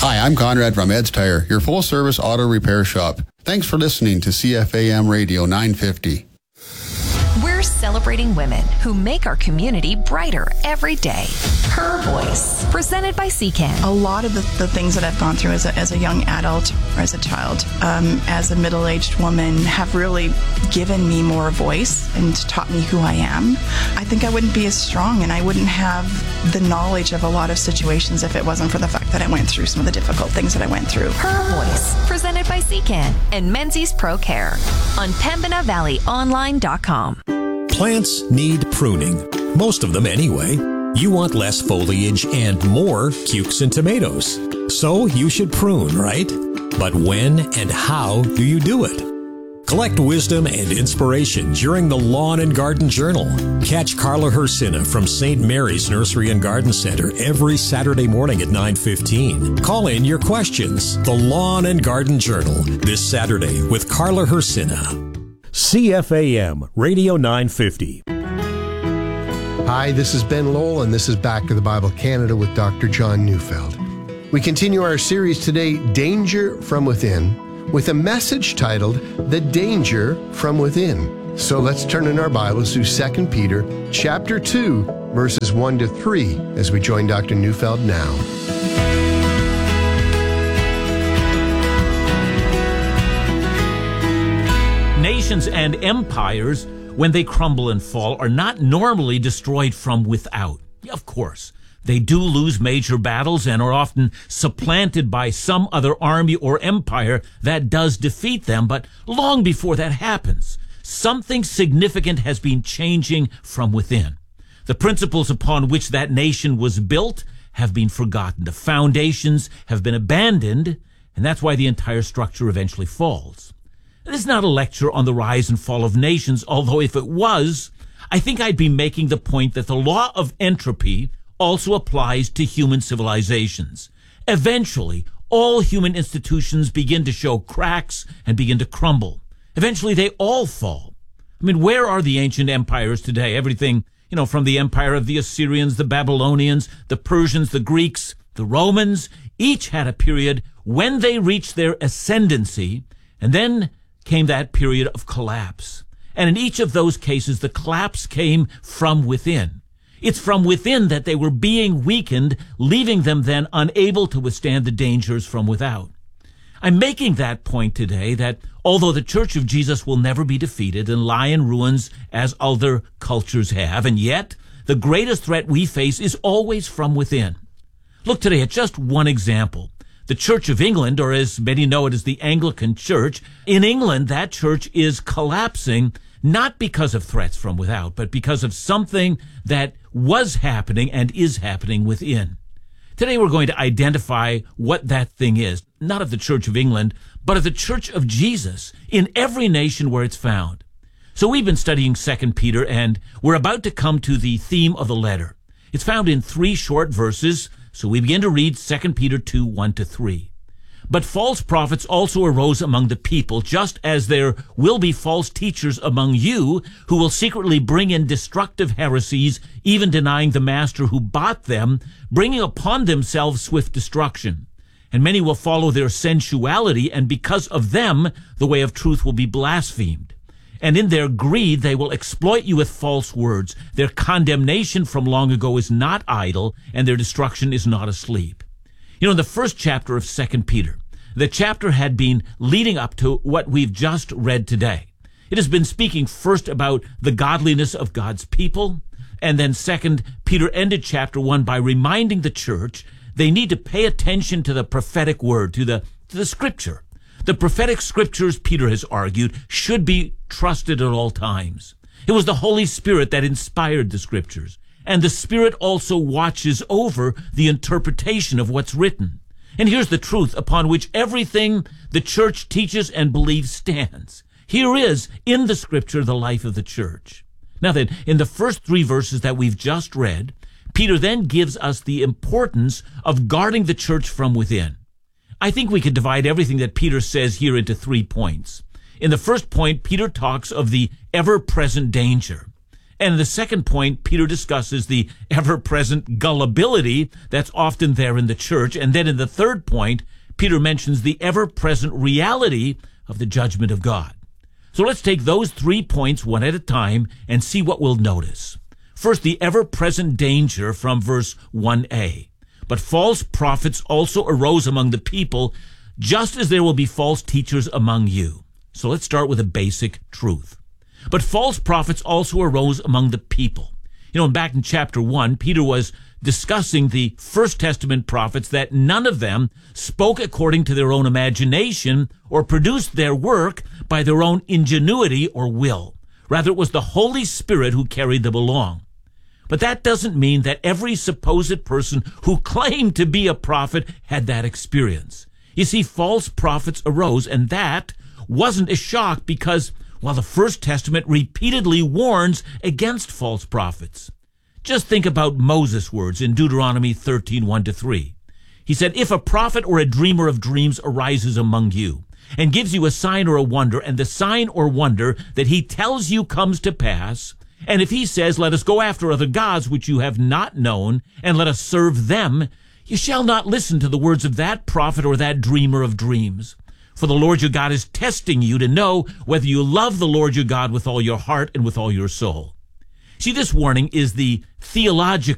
Hi, I'm Conrad from Ed's Tire, your full-service auto repair shop. Thanks for listening to CFAM Radio 950. We're celebrating women who make our community brighter every day. Her Voice, presented by CCAN. A lot of the things that I've gone through as a young adult or as a child, as a middle-aged woman, have really given me more voice and taught me who I am. I think I wouldn't be as strong and I wouldn't have the knowledge of a lot of situations if it wasn't for the fact that I went through some of the difficult things that I went through. Her Voice, presented by CCAN and Menzies Pro Care on PembinaValleyOnline.com. Plants need pruning, most of them anyway. You want less foliage and more cukes and tomatoes. So you should prune, right? But when and how do you do it? Collect wisdom and inspiration during the Lawn and Garden Journal. Catch Carla Hersina from St. Mary's Nursery and Garden Center every Saturday morning at 9:15. Call in your questions. The Lawn and Garden Journal this Saturday with Carla Hersina. CFAM Radio 950. Hi, this is Ben Lowell, and this is Back to the Bible Canada with Dr. John Neufeld. We continue our series today, Danger from Within, with a message titled, The Danger from Within. So let's turn in our Bibles to 2 Peter chapter 2, verses 1 to 3, as we join Dr. Neufeld now. Nations and empires, when they crumble and fall, are not normally destroyed from without. Of course, they do lose major battles and are often supplanted by some other army or empire that does defeat them. But long before that happens, something significant has been changing from within. The principles upon which that nation was built have been forgotten. The foundations have been abandoned, and that's why the entire structure eventually falls. This is not a lecture on the rise and fall of nations, although if it was, I think I'd be making the point that the law of entropy also applies to human civilizations. Eventually, all human institutions begin to show cracks and begin to crumble. Eventually, they all fall. I mean, where are the ancient empires today? Everything, from the empire of the Assyrians, the Babylonians, the Persians, the Greeks, the Romans, each had a period when they reached their ascendancy, and then came that period of collapse. And in each of those cases, the collapse came from within. It's from within that they were being weakened, leaving them then unable to withstand the dangers from without. I'm making that point today that although the Church of Jesus will never be defeated and lie in ruins as other cultures have, and yet the greatest threat we face is always from within. Look today at just one example. The Church of England, or as many know it as the Anglican Church, in England, that church is collapsing not because of threats from without, but because of something that was happening and is happening within. Today we're going to identify what that thing is, not of the Church of England, but of the Church of Jesus in every nation where it's found. So we've been studying 2 Peter, and we're about to come to the theme of the letter. It's found in 3 short verses. So we begin to read 2 Peter 2, 1 to 3. But false prophets also arose among the people, just as there will be false teachers among you who will secretly bring in destructive heresies, even denying the master who bought them, bringing upon themselves swift destruction. And many will follow their sensuality, and because of them the way of truth will be blasphemed. And in their greed, they will exploit you with false words. Their condemnation from long ago is not idle, and their destruction is not asleep. In the first chapter of 2 Peter, the chapter had been leading up to what we've just read today. It has been speaking first about the godliness of God's people, and then 2 Peter ended chapter 1 by reminding the church they need to pay attention to the prophetic word, to the scripture. The prophetic scriptures, Peter has argued, should be trusted at all times. It was the Holy Spirit that inspired the scriptures, and the Spirit also watches over the interpretation of what's written. And here's the truth upon which everything the church teaches and believes stands. Here is, in the scripture, the life of the church. Now then, in the first 3 verses that we've just read, Peter then gives us the importance of guarding the church from within. I think we could divide everything that Peter says here into 3 points. In the first point, Peter talks of the ever-present danger. And in the second point, Peter discusses the ever-present gullibility that's often there in the church. And then in the third point, Peter mentions the ever-present reality of the judgment of God. So let's take those 3 points one at a time and see what we'll notice. First, the ever-present danger from verse 1a. But false prophets also arose among the people, just as there will be false teachers among you. So let's start with a basic truth. But false prophets also arose among the people. Back in chapter 1, Peter was discussing the First Testament prophets, that none of them spoke according to their own imagination or produced their work by their own ingenuity or will. Rather, it was the Holy Spirit who carried them along. But that doesn't mean that every supposed person who claimed to be a prophet had that experience. You see, false prophets arose, and that wasn't a shock because, the First Testament repeatedly warns against false prophets. Just think about Moses' words in Deuteronomy 13:1-3. He said, "If a prophet or a dreamer of dreams arises among you and gives you a sign or a wonder, and the sign or wonder that he tells you comes to pass, and if he says, 'Let us go after other gods which you have not known, and let us serve them,' you shall not listen to the words of that prophet or that dreamer of dreams. For the Lord your God is testing you to know whether you love the Lord your God with all your heart and with all your soul." See, this warning is the theological